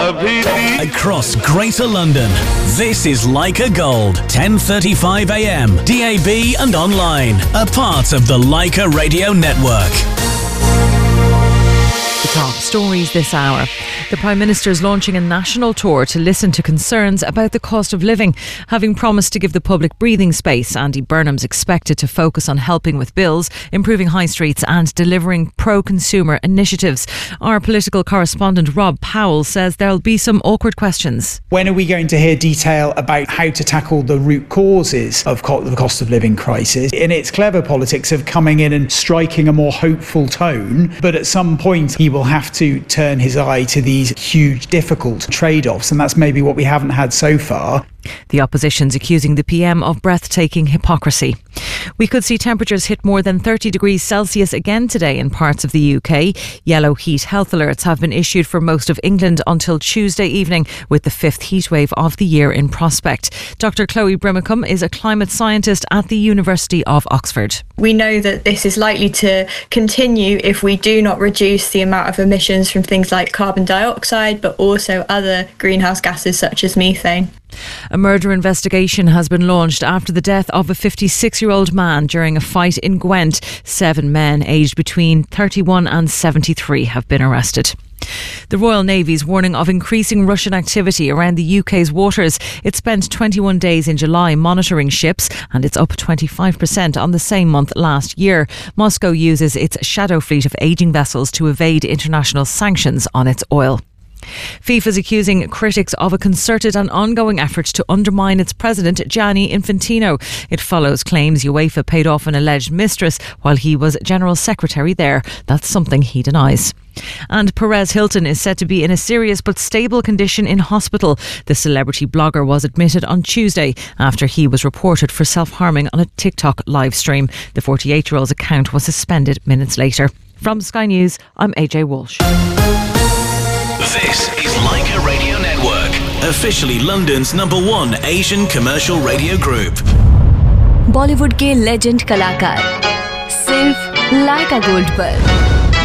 Across Greater London, this is Leica Gold, 10:35 a.m, DAB and online, a part of the Leica Radio Network. The top stories this hour. The Prime Minister is launching a national tour to listen to concerns about the cost of living. Having promised to give the public breathing space, Andy Burnham's expected to focus on helping with bills, improving high streets and delivering pro-consumer initiatives. Our political correspondent Rob Powell says there'll be some awkward questions. When are we going to hear detail about how to tackle the root causes of the cost of living crisis? And it's clever politics of coming in and striking a more hopeful tone, but at some point he will have to turn his eye to these huge, difficult trade-offs, and that's maybe what we haven't had so far. The opposition's accusing the PM of breathtaking hypocrisy. We could see temperatures hit more than 30 degrees Celsius again today in parts of the UK. Yellow heat health alerts have been issued for most of England until Tuesday evening, with the fifth heatwave of the year in prospect. Dr. Chloe Brimacombe is a climate scientist at the University of Oxford. We know that this is likely to continue if we do not reduce the amount of emissions from things like carbon dioxide, but also other greenhouse gases such as methane. A murder investigation has been launched after the death of a 56-year-old man during a fight in Gwent. 7 men aged between 31 and 73 have been arrested. The Royal Navy's warning of increasing Russian activity around the UK's waters. It spent 21 days in July monitoring ships, and it's up 25% on the same month last year. Moscow uses its shadow fleet of ageing vessels to evade international sanctions on its oil. FIFA is accusing critics of a concerted and ongoing effort to undermine its president, Gianni Infantino. It follows claims UEFA paid off an alleged mistress while he was general secretary there. That's something he denies. And Perez Hilton is said to be in a serious but stable condition in hospital. The celebrity blogger was admitted on Tuesday after he was reported for self-harming on a TikTok live stream. The 48-year-old's account was suspended minutes later. From Sky News, I'm AJ Walsh. This is Leica Radio Network, officially London's #1 Asian commercial radio group. Bollywood के legend कलाकार सिर्फ लाइका gold पर।